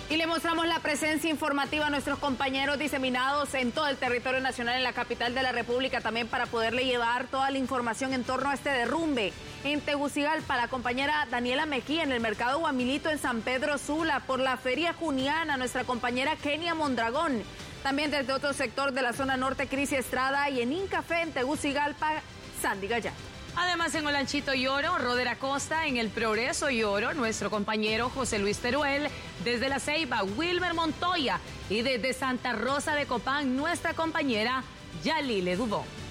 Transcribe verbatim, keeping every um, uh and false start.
Y le mostramos la presencia informativa a nuestros compañeros diseminados en todo el territorio nacional, en la capital de la República, también para poderle llevar toda la información en torno a este derrumbe. En Tegucigalpa, la compañera Daniela Mejía, en el mercado Guamilito en San Pedro Sula, por la feria juniana, nuestra compañera Kenia Mondragón. También desde otro sector de la zona norte, Crisi Estrada, y en Incafé, en Tegucigalpa, Sandy Gallardo. Además, en Olanchito y Oro, Roder Acosta, en el Progreso y Oro, nuestro compañero José Luis Teruel, desde La Ceiba, Wilmer Montoya, y desde Santa Rosa de Copán, nuestra compañera Yalile Dubón.